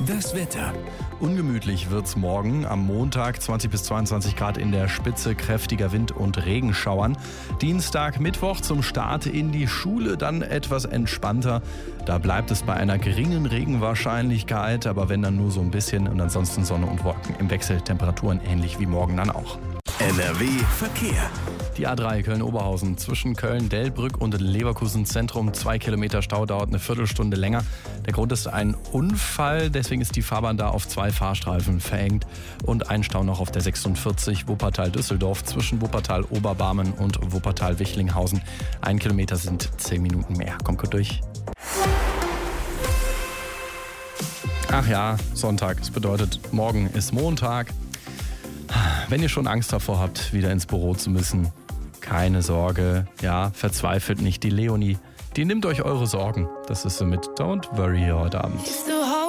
Das Wetter. Ungemütlich wird's morgen. Am Montag 20 bis 22 Grad in der Spitze, kräftiger Wind und Regenschauern. Dienstag, Mittwoch zum Start in die Schule dann etwas entspannter. Da bleibt es bei einer geringen Regenwahrscheinlichkeit, aber wenn dann nur so ein bisschen und ansonsten Sonne und Wolken im Wechsel, Temperaturen ähnlich wie morgen dann auch. NRW Verkehr. Die A3 Köln-Oberhausen zwischen Köln-Delbrück und Leverkusen Zentrum. 2 Kilometer Stau, dauert eine Viertelstunde länger. Der Grund ist ein Unfall, deswegen ist die Fahrbahn da auf 2 Fahrstreifen verengt. Und ein Stau noch auf der 46 Wuppertal-Düsseldorf zwischen Wuppertal-Oberbarmen und Wuppertal-Wichlinghausen. 1 Kilometer sind 10 Minuten mehr. Kommt gut durch. Ach ja, Sonntag. Das bedeutet, morgen ist Montag. Wenn ihr schon Angst davor habt, wieder ins Büro zu müssen, keine Sorge, ja, verzweifelt nicht. Die Leonie, die nimmt euch eure Sorgen. Das ist so mit Don't Worry heute Abend.